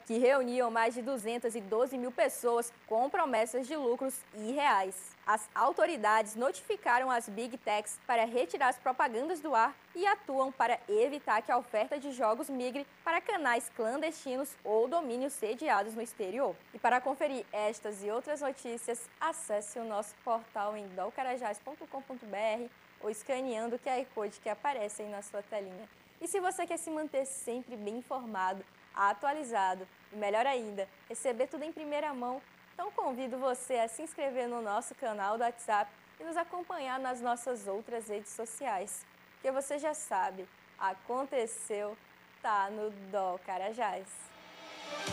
que reuniam mais de 212 mil pessoas com promessas de lucros irreais. As autoridades notificaram as Big Techs para retirar as propagandas do ar e atuam para evitar que a oferta de jogos migre para canais clandestinos ou domínios sediados no exterior. E para conferir estas e outras notícias, acesse o nosso portal em dolcarajás.com.br ou escaneando o QR Code que aparece aí na sua telinha. E se você quer se manter sempre bem informado, atualizado e, melhor ainda, receber tudo em primeira mão, então convido você a se inscrever no nosso canal do WhatsApp e nos acompanhar nas nossas outras redes sociais. Porque você já sabe, aconteceu, tá no Dó Carajás.